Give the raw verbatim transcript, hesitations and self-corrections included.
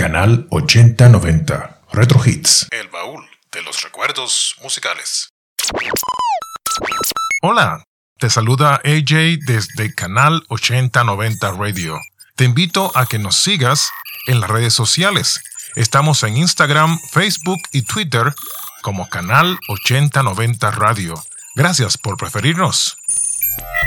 Canal ochenta noventa Retro Hits, el baúl de los recuerdos musicales. Hola, te saluda A J desde Canal ochenta noventa Radio. Te invito a que nos sigas en las redes sociales. Estamos en Instagram, Facebook y Twitter como Canal ochenta noventa Radio. Gracias por preferirnos.